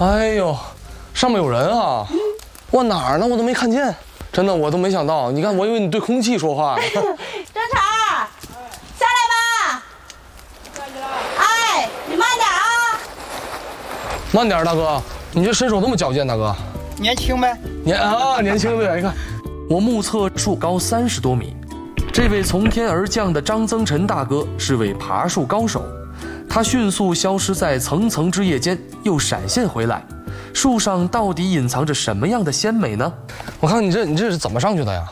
哎呦，上面有人啊！哇，哪儿呢？我都没看见。真的，我都没想到。你看，我以为你对空气说话呢。 张成，下来吧。哎，你慢点啊。 慢点，大哥。你这身手那么矫健，大哥。 年轻呗。 年轻对，你看。 我目测树高30多米，这位从天而降的张增臣大哥是位爬树高手。他迅速消失在层层枝叶间，又闪现回来。树上到底隐藏着什么样的鲜美呢？ 我看你这是怎么上去的呀？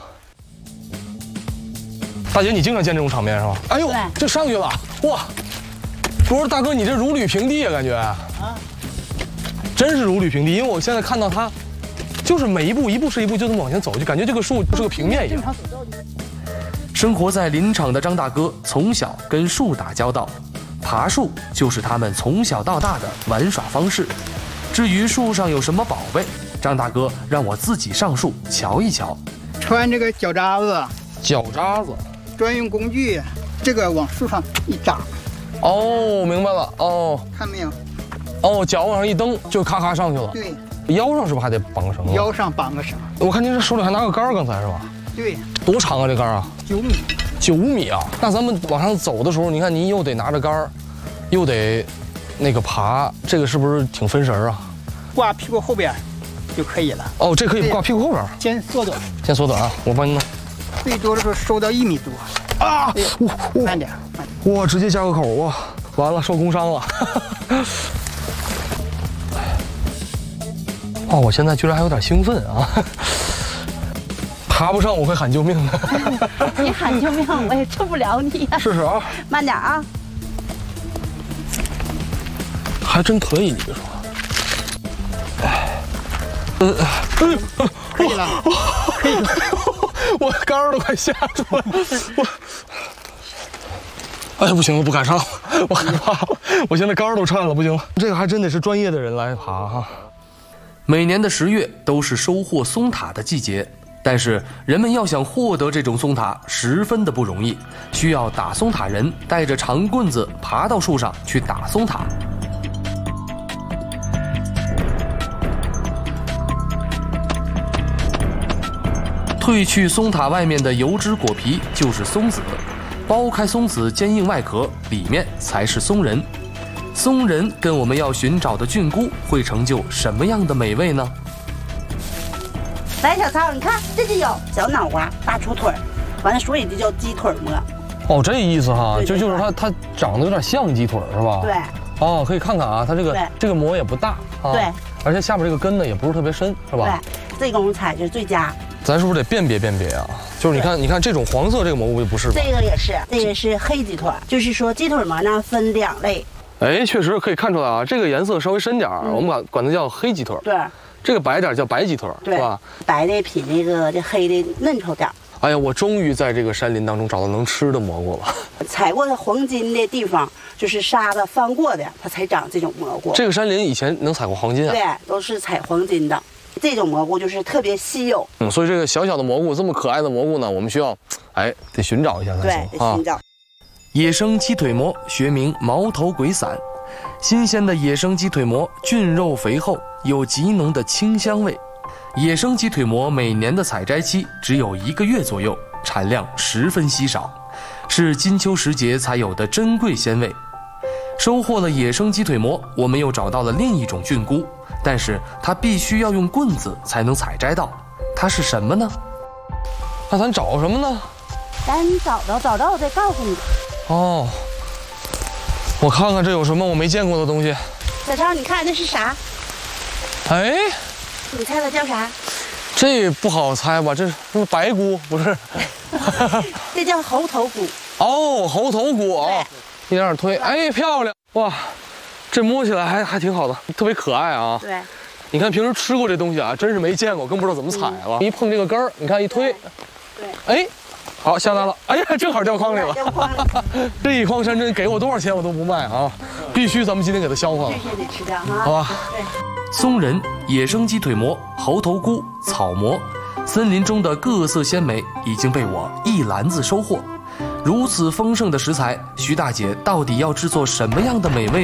大姐，你经常见这种场面是吧？哎呦，这上去了，哇！不是大哥，你这如履平地啊，感觉啊，真是如履平地。因为我现在看到它，就是每一步是一步就这么往前走，就感觉这个树是个平面一样。 生活在林场的张大哥从小跟树打交道。爬树就是他们从小到大的玩耍方式。至于树上有什么宝贝，张大哥让我自己上树瞧一瞧。 穿这个脚扎子， 专用工具，这个往树上一扎。 哦，明白了。哦， 看没有？ 哦，脚往上一蹬就咔咔上去了。 对。 腰上是不是还得绑个绳子？ 腰上绑个绳。 我看您这手里还拿个杆儿，刚才是吧？ 对。 多长啊这杆儿啊 ？9米。 9米啊！那咱们往上走的时候，你看您又得拿着杆儿，又得那个爬，这个是不是挺分神啊？ 挂屁股后边就可以了。 哦，这可以挂屁股后边。 先缩短啊！我帮您弄。 最多的时候收到1米多。 啊！ 慢点。 哇，直接加个口哇！完了，受工伤了。哦，我现在居然还有点兴奋啊！爬不上我会喊救命的。 你喊救命，我也救不了你呀。 试试啊， 慢点啊。 还真可以，你别说。 可以了，可以了。 我杆儿都快吓住了。哎呀，不行，我不敢上，我害怕，我现在杆儿都颤了，不行。这个还真得是专业的人来爬哈。 每年的10月都是收获松塔的季节。但是人们要想获得这种松塔十分的不容易，需要打松塔人带着长棍子爬到树上去打松塔。褪去松塔外面的油脂果皮就是松子，剥开松子坚硬外壳，里面才是松仁。松仁跟我们要寻找的菌菇会成就什么样的美味呢？ 来，小曹，你看这就有小脑瓜、大粗腿，完了，所以就叫鸡腿馍。 哦，这意思哈，就是它长得有点像鸡腿是吧？ 对。 哦，可以看看啊，它这个馍也不大啊。 对。 而且下面这个根呢也不是特别深，是吧？ 对，这种采是最佳。 咱是不是得辨别啊？就是你看这种黄色这个蘑菇就不是吧？ 这个也是，这个是黑鸡腿，就是说鸡腿馍呢分2类。 哎，确实可以看出来啊，这个颜色稍微深点我们管它叫黑鸡腿。 对。 这个白点叫白鸡腿，是吧？ 白的比这黑的嫩稠点。 哎呀，我终于在这个山林当中找到能吃的蘑菇了。 采过黄金的地方，就是沙子翻过的，它才长这种蘑菇。 这个山林以前能采过黄金啊？ 对，都是采黄金的。这种蘑菇就是特别稀有。 所以这个小小的蘑菇，这么可爱的蘑菇呢，我们需要，得寻找一下才行。 对，得寻找。 野生鸡腿蘑，学名毛头鬼伞。新鲜的野生鸡腿蘑，菌肉肥厚，有极浓的清香味。野生鸡腿蘑每年的采摘期只有1个月左右，产量十分稀少，是金秋时节才有的珍贵鲜味。收获了野生鸡腿蘑，我们又找到了另一种菌菇，但是它必须要用棍子才能采摘到。它是什么呢？ 那咱找什么呢？ 咱找到我再告诉你。 哦。我看看这有什么我没见过的东西。 小超，你看这是啥？ 哎， 你猜它叫啥？ 这不好猜吧？这是白菇不是？ 这叫猴头菇。 哦，猴头菇啊，一点点推，哎，漂亮哇！这摸起来还挺好的，特别可爱啊。 对。 你看平时吃过这东西啊，真是没见过，更不知道怎么采了。一碰这个根儿，你看一推， 对， 哎。好，下来了！哎呀，正好掉筐里了。 掉筐里。 这一筐山珍给我多少钱我都不卖啊！必须咱们今天给它消化了。 必须得吃掉哈。 好吧。 对。 松仁、野生鸡腿蘑、猴头菇、草蘑，森林中的各色鲜美已经被我一篮子收获。如此丰盛的食材，徐大姐到底要制作什么样的美味？